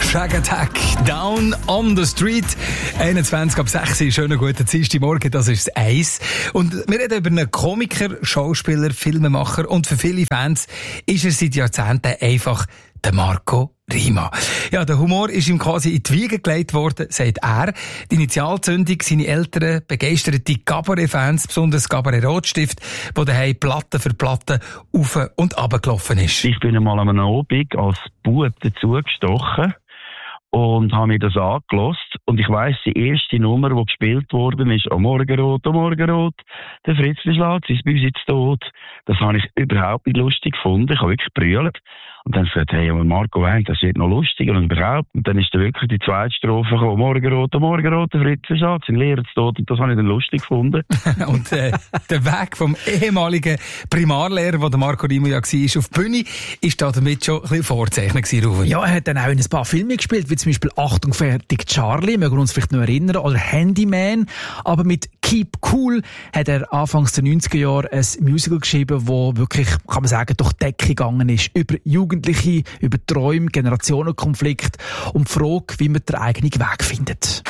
Frag Attack, Down on the Street. 21 ab 6 schönen guten Dienstagmorgen, das ist das Eis. Und wir reden über einen Komiker, Schauspieler, Filmemacher und für viele Fans ist er seit Jahrzehnten einfach der Marco Rima. Ja, der Humor ist ihm quasi in die Wiege gelegt worden, sagt er. Die Initialzündung, seine älteren, begeisterte Cabaret-Fans, besonders Cabaret Rotstift, wo daheim Platte für Platte auf und runter gelaufen ist. Ich bin einmal an einem Abend als Bub dazugestochen und habe mir das angehört. Und ich weiss, die erste Nummer, die gespielt worden ist, «O Morgenrot, der Fritzli schlägt sein Büsi zu Tod». Das habe ich überhaupt nicht lustig gefunden. Ich habe wirklich gebrüllt. Und dann gesagt, hey, aber Marco weint, das wird noch lustiger und überhaupt. Und dann ist dann wirklich die zweite Strophe gekommen, «Morgenrot, der Fritzli schlägt sein Lehrer zu Tod». Und das habe ich dann lustig gefunden. Und der Weg vom ehemaligen Primarlehrer, wo der Marco Rima ja war, auf die Bühne, ist da damit schon ein bisschen vorzeichnet gewesen. Ja, er hat dann auch in ein paar Filme gespielt, wie zum Beispiel «Achtung, fertig, Charlie», mögen wir uns vielleicht noch erinnern, oder «Handyman». Aber mit «Keep Cool» hat er anfangs der 90er Jahre ein Musical geschrieben, wo wirklich, kann man sagen, durch die Decke gegangen ist. Über Jugendliche, über Träume, Generationenkonflikt und die Frage, wie man den eigenen Weg findet.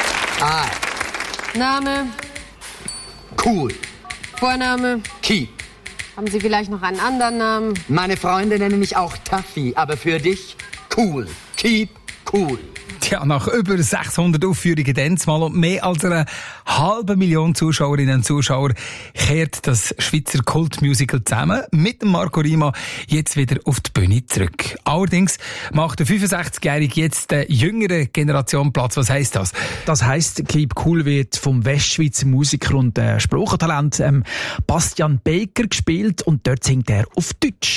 Name? Cool. Vorname? Keep. Haben Sie vielleicht noch einen anderen Namen? Meine Freunde nennen mich auch Taffy, aber für dich cool. Keep cool. Tja, nach über 600 Aufführungen Denzmal und mehr als 500.000 Zuschauerinnen und Zuschauer kehrt das Schweizer Kultmusical zusammen mit dem Marco Rima jetzt wieder auf die Bühne zurück. Allerdings macht der 65-Jährige jetzt der jüngeren Generation Platz. Was heisst das? Das heisst, Keep Cool wird vom Westschweizer Musiker und Sprachentalent Bastian Baker gespielt und dort singt er auf Deutsch.